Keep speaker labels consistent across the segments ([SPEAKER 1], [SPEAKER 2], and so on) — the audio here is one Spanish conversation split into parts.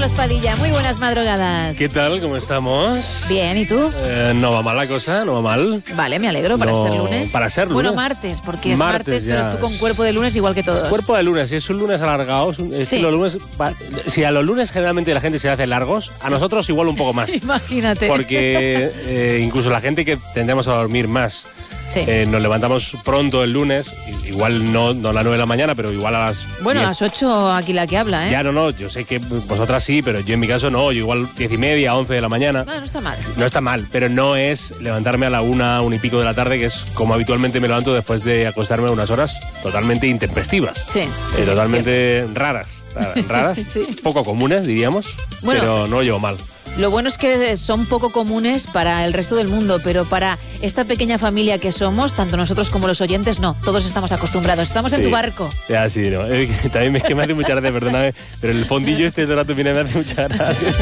[SPEAKER 1] Carlos Padilla, muy buenas madrugadas.
[SPEAKER 2] ¿Qué tal? ¿Cómo estamos?
[SPEAKER 1] Bien, ¿y tú?
[SPEAKER 2] No va mal la cosa, no va mal.
[SPEAKER 1] Vale, me alegro para ser lunes.
[SPEAKER 2] Para ser lunes.
[SPEAKER 1] Bueno, martes, porque es martes pero tú con cuerpo de lunes igual que todos.
[SPEAKER 2] Cuerpo de lunes, si es un lunes alargado,
[SPEAKER 1] sí.
[SPEAKER 2] los lunes, si a los lunes generalmente la gente se hace largos, a nosotros igual un poco más.
[SPEAKER 1] Imagínate.
[SPEAKER 2] Porque incluso la gente que tendemos a dormir más,
[SPEAKER 1] sí.
[SPEAKER 2] Nos levantamos pronto el lunes, igual no a las 9 de la mañana, pero igual a las...
[SPEAKER 1] Bueno,
[SPEAKER 2] 10.
[SPEAKER 1] a las 8 aquí la que habla, ¿eh?
[SPEAKER 2] Ya, no, yo sé que vosotras sí, pero yo en mi caso no, yo igual 10:30, 11 de la mañana.
[SPEAKER 1] No está mal.
[SPEAKER 2] No está mal, pero no es levantarme a la 1 y pico de la tarde, que es como habitualmente me levanto después de acostarme unas horas totalmente intempestivas.
[SPEAKER 1] Sí.
[SPEAKER 2] Totalmente raras,
[SPEAKER 1] sí.
[SPEAKER 2] Poco comunes, diríamos,
[SPEAKER 1] bueno,
[SPEAKER 2] pero no lo llevo mal.
[SPEAKER 1] Lo bueno es que son poco comunes para el resto del mundo, pero para esta pequeña familia que somos, tanto nosotros como los oyentes, no. Todos estamos acostumbrados. Estamos en tu barco.
[SPEAKER 2] Ya, sí, no. También es que me hace mucha gracia, perdóname, pero el fondillo este de rato viene me hace mucha gracia.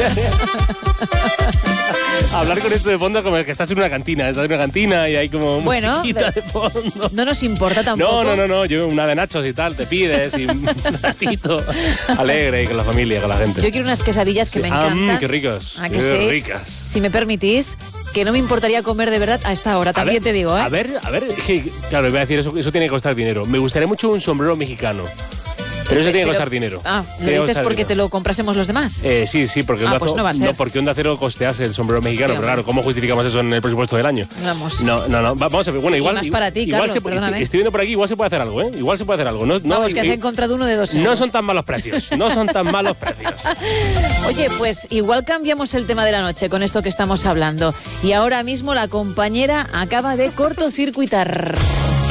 [SPEAKER 2] Hablar con esto de fondo como que estás en una cantina y hay como musiquita de fondo.
[SPEAKER 1] No nos importa tampoco.
[SPEAKER 2] No, yo una de nachos y tal, te pides y un ratito alegre y con la familia, con la gente.
[SPEAKER 1] Yo quiero unas quesadillas que me encantan.
[SPEAKER 2] Qué ricos.
[SPEAKER 1] Qué
[SPEAKER 2] ricas.
[SPEAKER 1] Si me permitís, que no me importaría comer de verdad a esta hora, también te digo, ¿eh?
[SPEAKER 2] A ver, claro, voy a decir, eso tiene que costar dinero. Me gustaría mucho un sombrero mexicano. Pero eso tiene que costar dinero.
[SPEAKER 1] ¿lo dices porque te lo comprásemos los demás?
[SPEAKER 2] Sí, porque
[SPEAKER 1] pues no va a ser.
[SPEAKER 2] porque Onda Cero costease el sombrero mexicano, pero claro, ¿cómo justificamos eso en el presupuesto del año?
[SPEAKER 1] Vamos.
[SPEAKER 2] No. Vamos a ver, bueno, igual...
[SPEAKER 1] Y más para ti, Carlos, perdóname.
[SPEAKER 2] Estoy viendo por aquí, igual se puede hacer algo, ¿eh? Igual se puede hacer algo.
[SPEAKER 1] Vamos, que has encontrado uno de 2 euros.
[SPEAKER 2] No son tan malos precios,
[SPEAKER 1] Oye, pues igual cambiamos el tema de la noche con esto que estamos hablando. Y ahora mismo la compañera acaba de cortocircuitar.